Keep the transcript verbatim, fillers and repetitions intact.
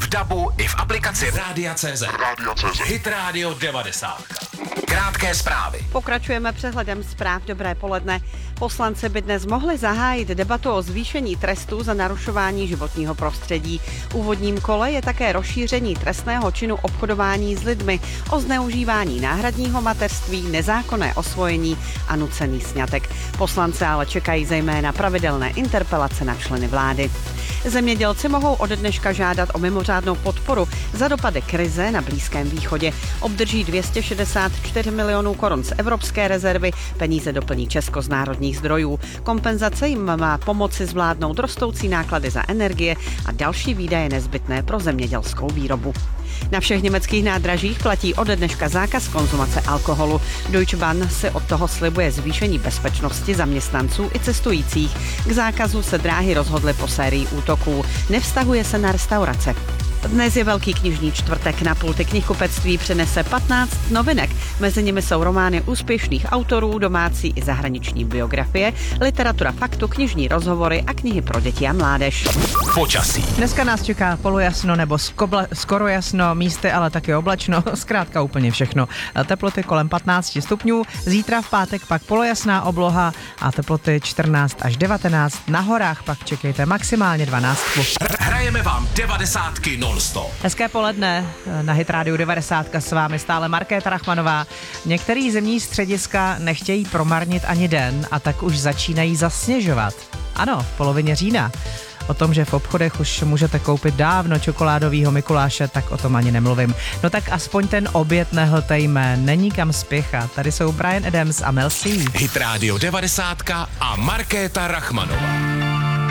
v dabu i v aplikaci Rádia tečka cé zet. Rádia tečka cé zet. Hit Radio devadesát. Krátké zprávy. Pokračujeme přehledem zpráv. Dobré poledne. Poslanci by dnes mohli zahájit debatu o zvýšení trestů za narušování životního prostředí. Úvodním kole je také rozšíření trestného činu obchodování s lidmi, o zneužívání náhradního mateřství, nezákonné osvojení a nucený sňatek. Poslanci ale čekají zejména pravidelné interpelace na členy vlády. Zemědělci mohou ode dneška žádat o mimořádnou podporu za dopady krize na Blízkém východě. Obdrží dvě stě šedesát čtyři milionů korun z evropské rezervy, peníze doplní Česko z národních zdrojů. Kompenzace jim má pomoci zvládnout rostoucí náklady za energie a další výdaje nezbytné pro zemědělskou výrobu. Na všech německých nádražích platí ode dneška zákaz konzumace alkoholu. Deutsche Bahn si od toho slibuje zvýšení bezpečnosti zaměstnanců i cestujících. K zákazu se dráhy rozhodly po sérii útoků. Nevztahuje se na restaurace. Dnes je velký knižní čtvrtek, na pulty knihkupectví přinese patnáct novinek. Mezi nimi jsou romány úspěšných autorů, domácí i zahraniční biografie, literatura faktu, knižní rozhovory a knihy pro děti a mládež. Počasí. Dneska nás čeká polojasno nebo skobla, skoro jasno, místy ale taky oblačno, zkrátka úplně všechno. Teploty kolem patnáct stupňů, zítra v pátek pak polojasná obloha a teploty čtrnáct až devatenáct, na horách pak čekejte maximálně dvanáct. Hrajeme vám devadesátky non-stop. Hezké poledne, na Hit Radio devadesát s vámi stále Markéta Rachmanová. Některý zimní střediska nechtějí promarnit ani den a tak už začínají zasněžovat. Ano, v polovině října. O tom, že v obchodech už můžete koupit dávno čokoládovýho Mikuláše, tak o tom ani nemluvím. No tak aspoň ten oběd nehltejme, není kam spěchat. Tady jsou Bryan Adams a Mel C. Hit Radio devadesát a Markéta Rachmanová.